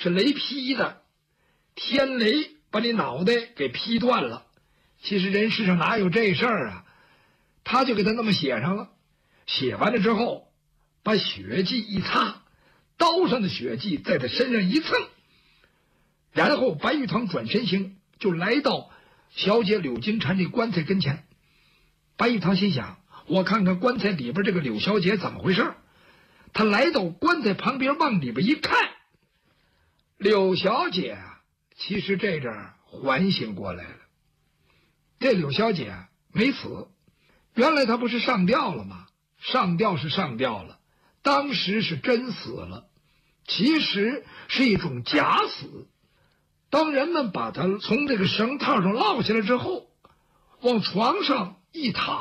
是雷劈的，天雷把你脑袋给劈断了。其实人世上哪有这事儿啊？他就给他那么写上了。写完了之后，把血迹一擦，刀上的血迹在他身上一蹭，然后白玉堂转身行，就来到小姐柳金蝉这棺材跟前。白玉堂心想，我看看棺材里边这个柳小姐怎么回事。他来到棺材旁边，往里边一看，柳小姐啊，其实这阵儿缓醒过来了。这柳小姐没死，原来她不是上吊了吗？上吊是上吊了，当时是真死了，其实是一种假死。当人们把她从这个绳套上落下来之后，往床上一躺，